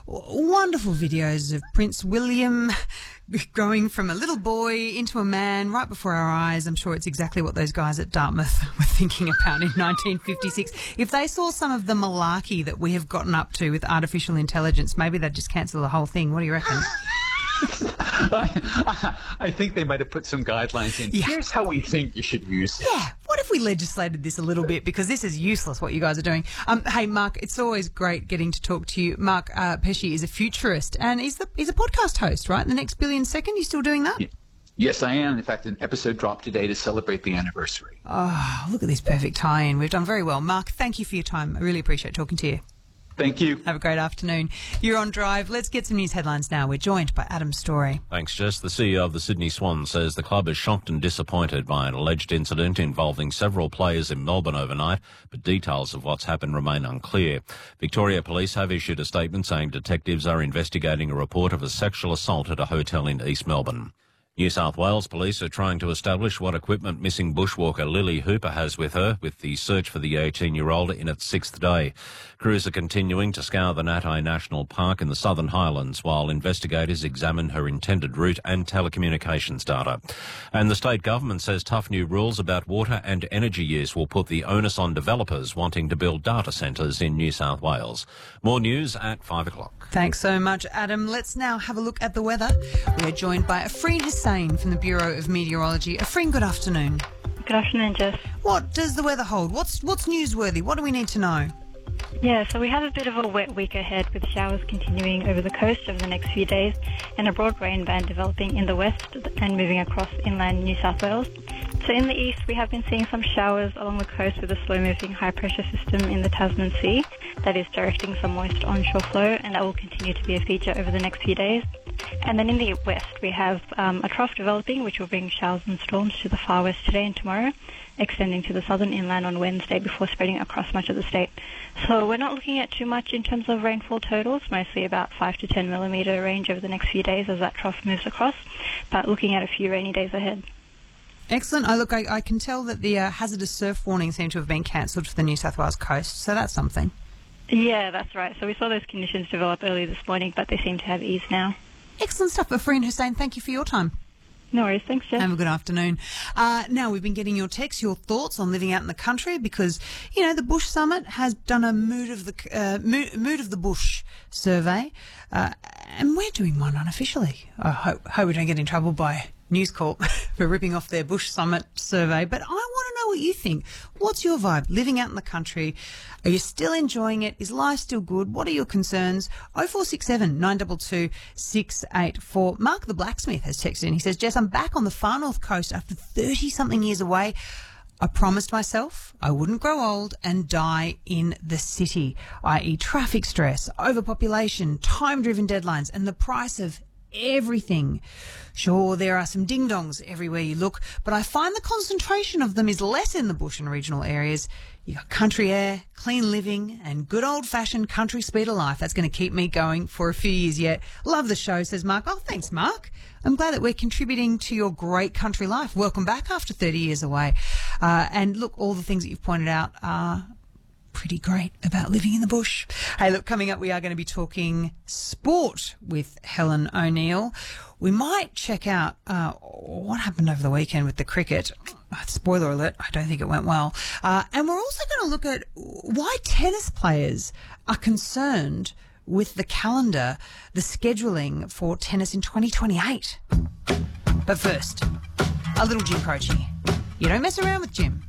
wonderful videos of Prince William growing from a little boy into a man right before our eyes. I'm sure it's exactly what those guys at Dartmouth were thinking about in 1956. If they saw some of the malarkey that we have gotten up to with artificial intelligence, maybe they'd just cancel the whole thing. What do you reckon? I think they might have put some guidelines in. Yeah. Here's how we think you should use it. Yeah. What if we legislated this a little bit? Because this is useless, what you guys are doing. Hey, Mark, it's always great getting to talk to you. Mark Pesce is a futurist and he's a podcast host, right? The Next Billion Second. You still doing that? Yeah. Yes, I am. In fact, an episode dropped today to celebrate the anniversary. Oh, look at this perfect tie-in. We've done very well. Mark, thank you for your time. I really appreciate talking to you. Thank you. Have a great afternoon. You're on Drive. Let's get some news headlines now. We're joined by Adam Story. Thanks, Jess. The CEO of the Sydney Swans says the club is shocked and disappointed by an alleged incident involving several players in Melbourne overnight, but details of what's happened remain unclear. Victoria Police have issued a statement saying detectives are investigating a report of a sexual assault at a hotel in East Melbourne. New South Wales police are trying to establish what equipment missing bushwalker Lily Hooper has with her, with the search for the 18-year-old in its sixth day. Crews are continuing to scour the Natai National Park in the Southern Highlands while investigators examine her intended route and telecommunications data. And the state government says tough new rules about water and energy use will put the onus on developers wanting to build data centres in New South Wales. More news at 5 o'clock. Thanks so much, Adam. Let's now have a look at the weather. We are joined by Afreen Hussain from the Bureau of Meteorology. Afreen, good afternoon. Good afternoon, Jess. What does the weather hold? What's newsworthy? What do we need to know? Yeah, so we have a bit of a wet week ahead with showers continuing over the coast over the next few days and a broad rain band developing in the west and moving across inland New South Wales. So in the east, we have been seeing some showers along the coast with a slow-moving high-pressure system in the Tasman Sea that is directing some moist onshore flow, and that will continue to be a feature over the next few days. And then in the west, we have a trough developing, which will bring showers and storms to the far west today and tomorrow, extending to the southern inland on Wednesday before spreading across much of the state. So we're not looking at too much in terms of rainfall totals, mostly about 5 to 10 millimetre range over the next few days as that trough moves across, but looking at a few rainy days ahead. Excellent. I can tell that the hazardous surf warning seemed to have been cancelled for the New South Wales coast, so that's something. Yeah, that's right. So we saw those conditions develop early this morning, but they seem to have eased now. Excellent stuff. Afreen Hussain, thank you for your time. No worries. Thanks, Jeff. Have a good afternoon. Now, we've been getting your texts, your thoughts on living out in the country because, you know, the Bush Summit has done a Mood of the Bush survey, and we're doing one unofficially. I hope we don't get in trouble by News Corp for ripping off their Bush Summit survey, but I want to know what you think. What's your vibe living out in the country? Are you still enjoying it? Is life still good? What are your concerns? 0467 922 684. Mark the Blacksmith has texted in. He says, Jess, I'm back on the far north coast after 30-something years away. I promised myself I wouldn't grow old and die in the city, i.e. traffic stress, overpopulation, time-driven deadlines, and the price of everything. Sure, there are some ding-dongs everywhere you look, but I find the concentration of them is less in the bush and regional areas. You got country air, clean living, and good old-fashioned country speed of life. That's going to keep me going for a few years yet. Love the show, says Mark. Oh, thanks, Mark. I'm glad that we're contributing to your great country life. Welcome back after 30 years away. And look, all the things that you've pointed out are pretty great about living in the bush. Hey, look, coming up, we are going to be talking sport with Helen O'Neill. We might check out what happened over the weekend with the cricket. Spoiler alert, I don't think it went well. And we're also going to look at why tennis players are concerned with the calendar, the scheduling for tennis in 2028. But first, a little Jim Croce. You don't mess around with Jim.